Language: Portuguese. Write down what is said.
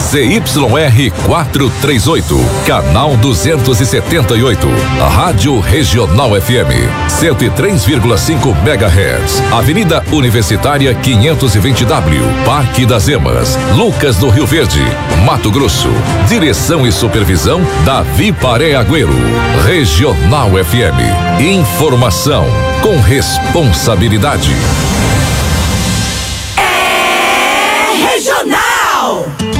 ZYR 438, canal 278. Rádio Regional FM, 103,5 MHz. Avenida Universitária 520W, Parque das Emas, Lucas do Rio Verde, Mato Grosso. Direção e supervisão Davi Paré Agüero. Regional FM. Informação com responsabilidade. É Regional!